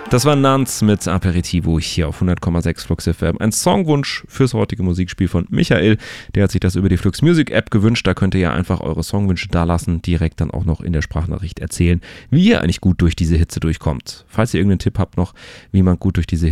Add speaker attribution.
Speaker 1: Das war Nanz mit Aperitivo hier auf 100,6 Flux FM. Ein Songwunsch fürs heutige Musikspiel von Michael. Der hat sich das über die Flux Music App gewünscht. Da könnt ihr ja einfach eure Songwünsche dalassen, direkt dann auch noch in der Sprachnachricht erzählen, wie ihr eigentlich gut durch diese Hitze durchkommt. Falls ihr irgendeinen Tipp habt noch, wie man gut durch diese